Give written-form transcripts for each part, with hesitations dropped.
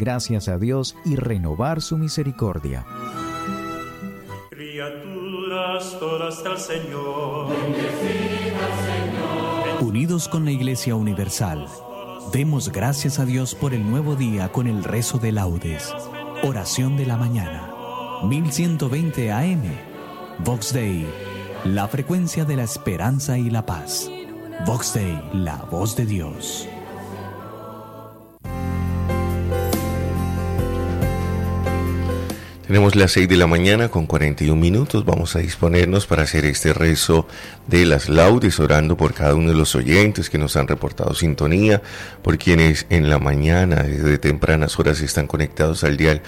gracias a Dios y renovar su misericordia. Criaturas todas del Señor, bendecid al Señor. Unidos con la Iglesia Universal, demos gracias a Dios por el nuevo día con el rezo de laudes. Oración de la mañana, 1120 AM, Vox Dei, la frecuencia de la esperanza y la paz. Vox Dei, la voz de Dios. Tenemos las 6 de la mañana con 41 minutos. Vamos a disponernos para hacer este rezo de las laudes, orando por cada uno de los oyentes que nos han reportado sintonía, por quienes en la mañana desde tempranas horas están conectados al dial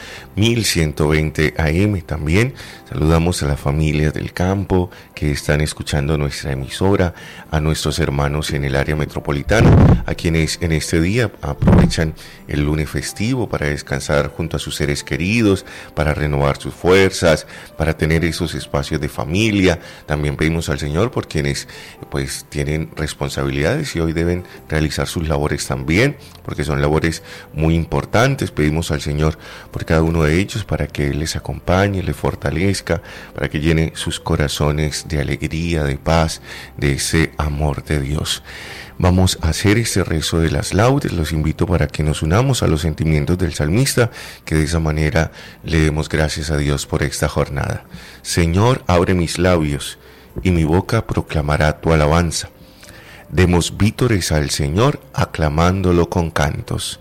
1120 AM. También saludamos a las familias del campo que están escuchando nuestra emisora, a nuestros hermanos en el área metropolitana, a quienes en este día aprovechan el lunes festivo para descansar junto a sus seres queridos, para renovar sus fuerzas, para tener esos espacios de familia. También pedimos al Señor por quienes pues tienen responsabilidades y hoy deben realizar sus labores también, porque son labores muy importantes. Pedimos al Señor por cada uno de ellos para que Él les acompañe, les fortalezca, para que llene sus corazones de alegría, de paz, de ese amor de Dios. Vamos a hacer este rezo de las laudes. Los invito para que nos unamos a los sentimientos del salmista, que de esa manera le demos gracias a Dios por esta jornada. Señor, abre mis labios, y mi boca proclamará tu alabanza. Demos vítores al Señor, aclamándolo con cantos.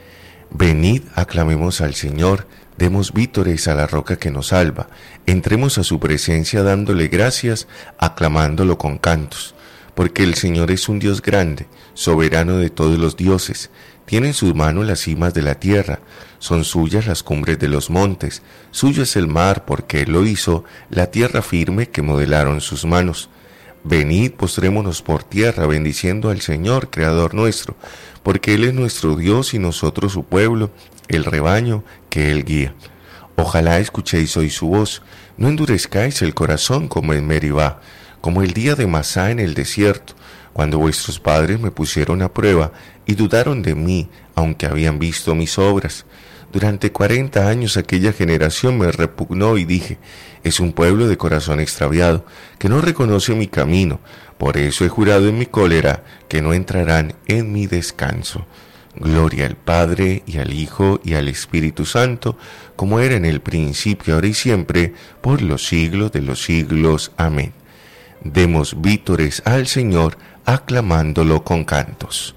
Venid, aclamemos al Señor, demos vítores a la roca que nos salva. Entremos a su presencia dándole gracias, aclamándolo con cantos. Porque el Señor es un Dios grande, soberano de todos los dioses. Tiene en sus manos las cimas de la tierra, son suyas las cumbres de los montes. Suyo es el mar, porque Él lo hizo, la tierra firme que modelaron sus manos. Venid, postrémonos por tierra, bendiciendo al Señor, Creador nuestro, porque Él es nuestro Dios y nosotros su pueblo, el rebaño que Él guía. Ojalá escuchéis hoy su voz, no endurezcáis el corazón como en Meribá, como el día de Masá en el desierto, cuando vuestros padres me pusieron a prueba y dudaron de mí, aunque habían visto mis obras. Durante 40 años aquella generación me repugnó y dije, es un pueblo de corazón extraviado, que no reconoce mi camino. Por eso he jurado en mi cólera que no entrarán en mi descanso. Gloria al Padre, y al Hijo, y al Espíritu Santo, como era en el principio, ahora y siempre, por los siglos de los siglos. Amén. Demos vítores al Señor, aclamándolo con cantos.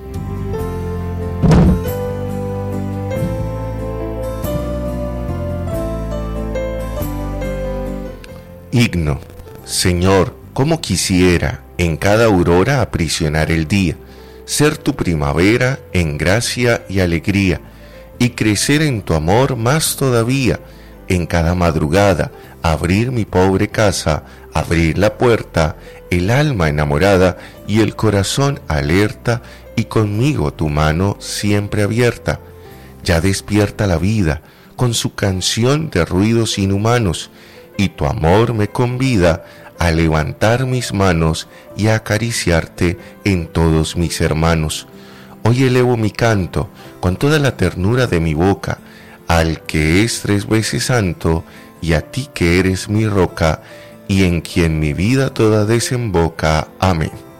Himno. Señor, cómo quisiera en cada aurora aprisionar el día, ser tu primavera en gracia y alegría, y crecer en tu amor más todavía, en cada madrugada, abrir mi pobre casa, abrir la puerta, el alma enamorada y el corazón alerta, y conmigo tu mano siempre abierta. Ya despierta la vida con su canción de ruidos inhumanos, y tu amor me convida a levantar mis manos y a acariciarte en todos mis hermanos. Hoy elevo mi canto con toda la ternura de mi boca, al que es 3 veces santo, y a ti que eres mi roca, y en quien mi vida toda desemboca. Amén.